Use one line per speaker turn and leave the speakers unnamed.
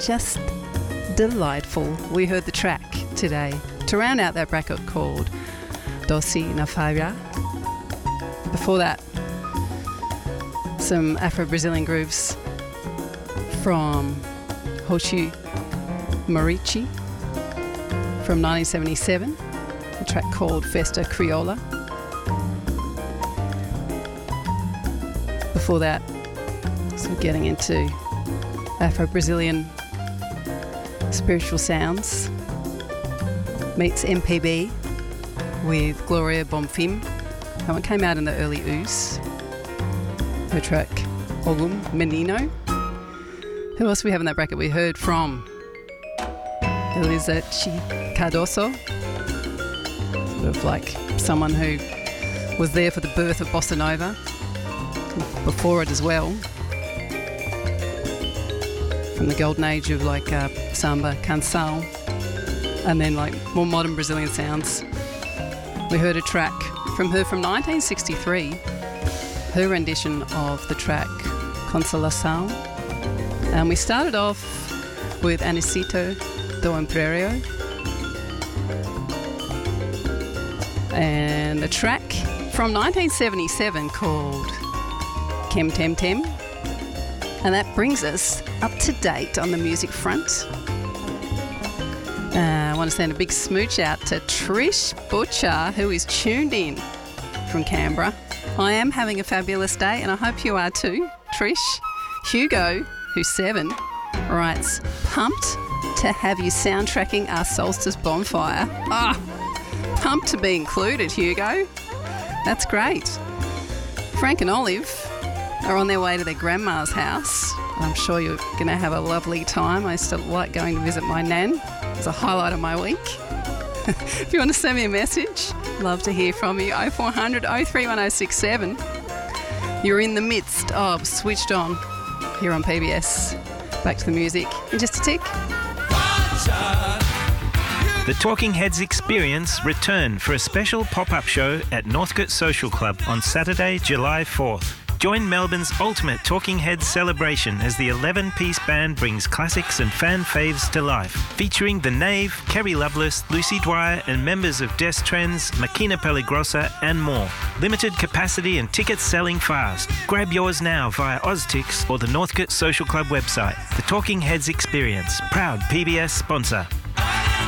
just delightful. We heard the track today to round out that bracket called Doce na Faia. Before that, some Afro-Brazilian grooves from Hoshu Marichi from 1977, a track called Festa Criolla. Before that, so getting into Afro-Brazilian spiritual sounds meets MPB with Gloria Bonfim. That one came out in the early ooze. Her track Ogum Menino. Who else do we have in that bracket? We heard from Elisete Cardoso, sort of like someone who was there for the birth of Bossa Nova, before it as well, from the golden age of like samba, canção, and then like more modern Brazilian sounds. We heard a track from her from 1963, her rendition of the track Consolação, and we started off with Anicito do Império and a track from 1977 called Kem Tem Tem. And that brings us up to date on the music front. I want to send a big smooch out to Trish Butcher, who is tuned in from Canberra. I am having a fabulous day, and I hope you are too, Trish. Hugo, who's 7, writes, pumped to have you soundtracking our solstice bonfire. Pumped to be included, Hugo. That's great. Frank and Olive are on their way to their grandma's house. I'm sure you're going to have a lovely time. I used to like going to visit my nan. It's a highlight of my week. If you want to send me a message, love to hear from you. 0400 031067. You're in the midst of Switched On here on PBS. Back to the music in just a tick.
The Talking Heads Experience return for a special pop-up show at Northcote Social Club on Saturday, July 4th. Join Melbourne's ultimate Talking Heads celebration as the 11-piece band brings classics and fan faves to life. Featuring The Knave, Kerry Loveless, Lucy Dwyer and members of Des Trends, Makina Peligrosa and more. Limited capacity and tickets selling fast. Grab yours now via Oztix or the Northcote Social Club website. The Talking Heads Experience, proud PBS sponsor.